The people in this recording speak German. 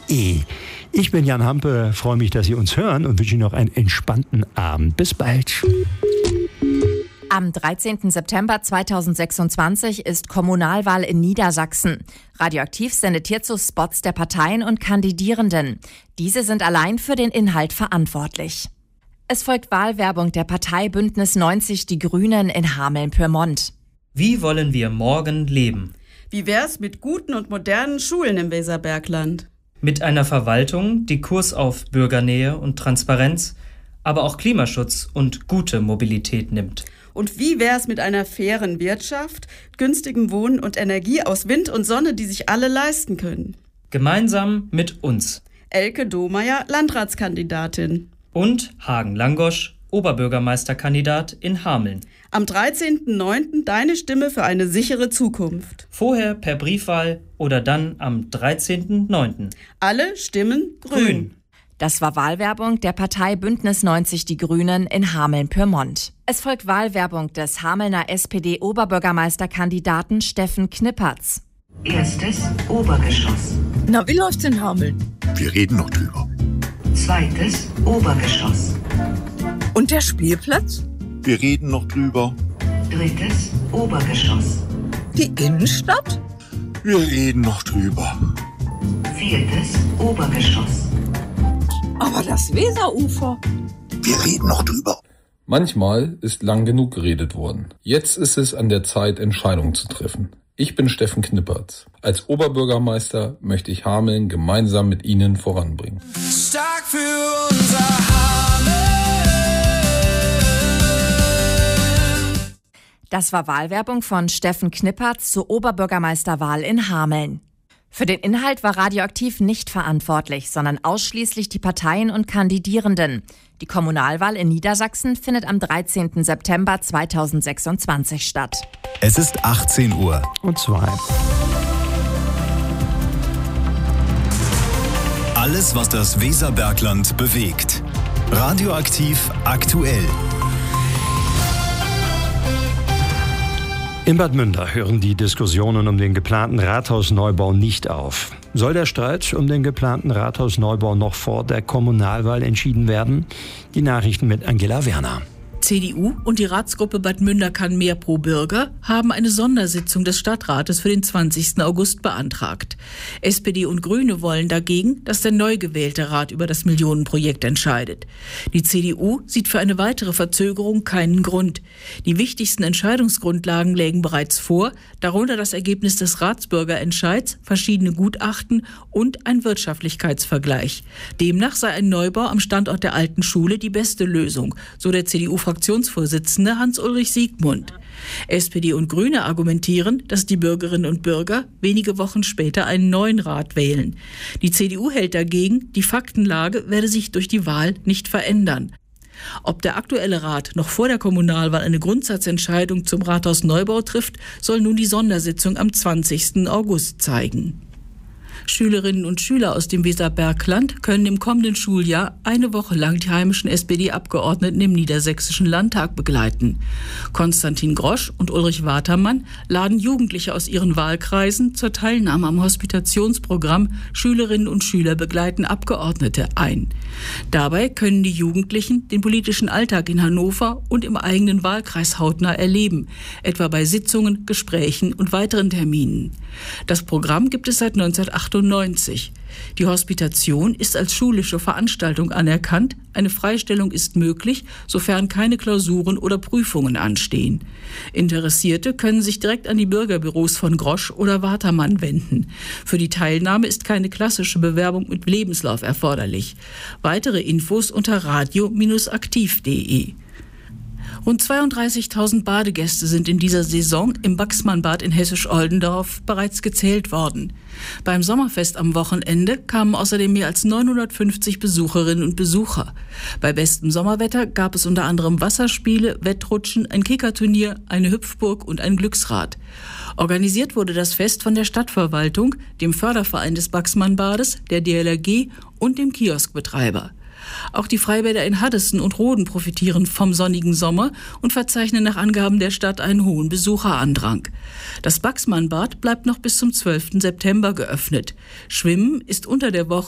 www.radioaktiv.de. Ich bin Jan Hampe, freue mich, dass Sie uns hören und wünsche Ihnen noch einen entspannten Abend. Bis bald. Am 13. September 2026 ist Kommunalwahl in Niedersachsen. Radioaktiv sendet hierzu Spots der Parteien und Kandidierenden. Diese sind allein für den Inhalt verantwortlich. Es folgt Wahlwerbung der Partei Bündnis 90 Die Grünen in Hameln-Pyrmont. Wie wollen wir morgen leben? Wie wär's mit guten und modernen Schulen im Weserbergland? Mit einer Verwaltung, die Kurs auf Bürgernähe und Transparenz, aber auch Klimaschutz und gute Mobilität nimmt. Und wie wär's mit einer fairen Wirtschaft, günstigem Wohnen und Energie aus Wind und Sonne, die sich alle leisten können? Gemeinsam mit uns. Elke Domeyer, Landratskandidatin. Und Hagen Langosch, Oberbürgermeisterkandidat in Hameln. Am 13.09. deine Stimme für eine sichere Zukunft. Vorher per Briefwahl oder dann am 13.09. Alle Stimmen grün. Das war Wahlwerbung der Partei Bündnis 90 Die Grünen in Hameln-Pyrmont. Es folgt Wahlwerbung des Hamelner SPD-Oberbürgermeisterkandidaten Steffen Knippertz. Erstes Obergeschoss. Na, wie läuft's in Hameln? Wir reden noch drüber. Zweites Obergeschoss. Und der Spielplatz? Wir reden noch drüber. Drittes Obergeschoss. Die Innenstadt? Wir reden noch drüber. Viertes Obergeschoss. Aber das Weserufer? Wir reden noch drüber. Manchmal ist lang genug geredet worden. Jetzt ist es an der Zeit, Entscheidungen zu treffen. Ich bin Steffen Knippertz. Als Oberbürgermeister möchte ich Hameln gemeinsam mit Ihnen voranbringen. Stark für unser Hameln. Das war Wahlwerbung von Steffen Knippertz zur Oberbürgermeisterwahl in Hameln. Für den Inhalt war Radioaktiv nicht verantwortlich, sondern ausschließlich die Parteien und Kandidierenden. Die Kommunalwahl in Niedersachsen findet am 13. September 2026 statt. Es ist 18 Uhr. Und 2. Alles, was das Weserbergland bewegt. Radioaktiv aktuell. In Bad Münder hören die Diskussionen um den geplanten Rathausneubau nicht auf. Soll der Streit um den geplanten Rathausneubau noch vor der Kommunalwahl entschieden werden? Die Nachrichten mit Angela Werner. CDU und die Ratsgruppe Bad Münder kann mehr pro Bürger haben eine Sondersitzung des Stadtrates für den 20. August beantragt. SPD und Grüne wollen dagegen, dass der neu gewählte Rat über das Millionenprojekt entscheidet. Die CDU sieht für eine weitere Verzögerung keinen Grund. Die wichtigsten Entscheidungsgrundlagen lägen bereits vor, darunter das Ergebnis des Ratsbürgerentscheids, verschiedene Gutachten und ein Wirtschaftlichkeitsvergleich. Demnach sei ein Neubau am Standort der alten Schule die beste Lösung, so der CDU-Fraktionsvorsitzende Hans-Ulrich Siegmund. SPD und Grüne argumentieren, dass die Bürgerinnen und Bürger wenige Wochen später einen neuen Rat wählen. Die CDU hält dagegen, die Faktenlage werde sich durch die Wahl nicht verändern. Ob der aktuelle Rat noch vor der Kommunalwahl eine Grundsatzentscheidung zum Rathausneubau trifft, soll nun die Sondersitzung am 20. August zeigen. Schülerinnen und Schüler aus dem Weserbergland können im kommenden Schuljahr eine Woche lang die heimischen SPD-Abgeordneten im Niedersächsischen Landtag begleiten. Konstantin Grosch und Ulrich Watermann laden Jugendliche aus ihren Wahlkreisen zur Teilnahme am Hospitationsprogramm Schülerinnen und Schüler begleiten Abgeordnete ein. Dabei können die Jugendlichen den politischen Alltag in Hannover und im eigenen Wahlkreis hautnah erleben, etwa bei Sitzungen, Gesprächen und weiteren Terminen. Das Programm gibt es seit 1998. Die Hospitation ist als schulische Veranstaltung anerkannt. Eine Freistellung ist möglich, sofern keine Klausuren oder Prüfungen anstehen. Interessierte können sich direkt an die Bürgerbüros von Grosch oder Watermann wenden. Für die Teilnahme ist keine klassische Bewerbung mit Lebenslauf erforderlich. Weitere Infos unter radio-aktiv.de. Rund 32.000 Badegäste sind in dieser Saison im Baxmannbad in Hessisch-Oldendorf bereits gezählt worden. Beim Sommerfest am Wochenende kamen außerdem mehr als 950 Besucherinnen und Besucher. Bei bestem Sommerwetter gab es unter anderem Wasserspiele, Wettrutschen, ein Kickerturnier, eine Hüpfburg und ein Glücksrad. Organisiert wurde das Fest von der Stadtverwaltung, dem Förderverein des Baxmannbades, der DLRG und dem Kioskbetreiber. Auch die Freibäder in Haddesen und Roden profitieren vom sonnigen Sommer und verzeichnen nach Angaben der Stadt einen hohen Besucherandrang. Das Baxmannbad bleibt noch bis zum 12. September geöffnet. Schwimmen ist unter der Woche